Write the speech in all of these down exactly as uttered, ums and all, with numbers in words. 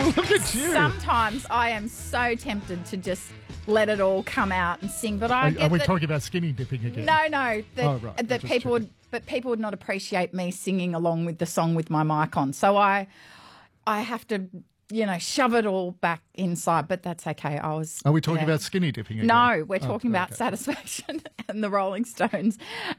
Look at you. Sometimes I am so tempted to just let it all come out and sing, but I Are, get are we that, talking about skinny dipping again? no, no, that, Oh, right. that Just people would, checking. but people would not appreciate me singing along with the song with my mic on. So I, I have to, you know, shove it all back inside, but that's okay. I was. Are we talking yeah. about skinny dipping again? No, we're Oh, talking about okay. Satisfaction and the Rolling Stones.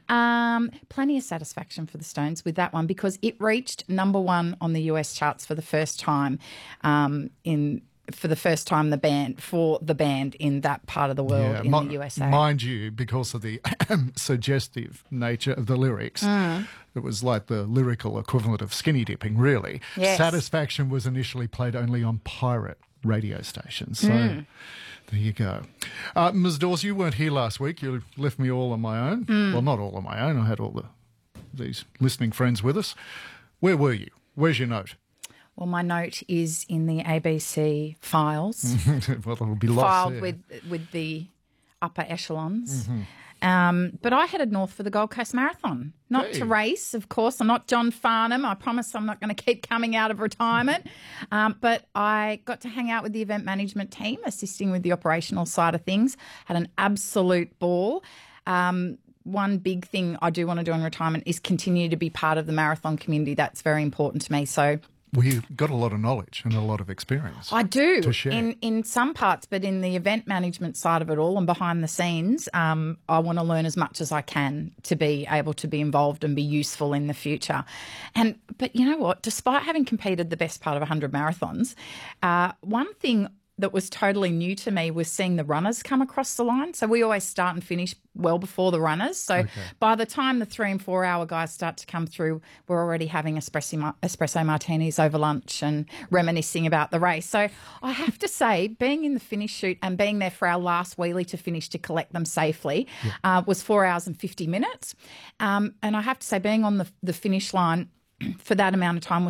Um, plenty of satisfaction for the Stones with that one because it reached number one on the U S charts for the first time um, in for the first time the band for the band in that part of the world Yeah, in mi- the U S A. Mind you, because of the suggestive nature of the lyrics, Mm. it was like the lyrical equivalent of skinny dipping, really. Yes. Satisfaction was initially played only on pirate radio stations. So Mm. there you go. Uh, Miz Dawes, you weren't here last week. You left me all on my own. Mm. Well, not all on my own. I had all the these listening friends with us. Where were you? Where's your note? Well, my note is in the A B C files, Well, it'll be lost filed there. with with the upper echelons. Mhm. Um, but I headed north for the Gold Coast Marathon, not Hey. to race, of course. I'm not John Farnham. I promise I'm not going to keep coming out of retirement. Um, but I got to hang out with the event management team, assisting with the operational side of things. Had an absolute ball. Um, one big thing I do want to do in retirement is continue to be part of the marathon community. That's very important to me. So Well, you've got a lot of knowledge and a lot of experience. I do to share. in in some parts, but in the event management side of it all and behind the scenes, um, I want to learn as much as I can to be able to be involved and be useful in the future. And but you know what? Despite having competed the best part of one hundred marathons, uh, one thing that was totally new to me was seeing the runners come across the line. So we always start and finish well before the runners. So Okay. by the time the three and four hour guys start to come through, we're already having espresso, ma- espresso martinis over lunch and reminiscing about the race. So I have to say, being in the finish chute and being there for our last wheelie to finish to collect them safely uh, was four hours and fifty minutes. Um, and I have to say, being on the, the finish line for that amount of time was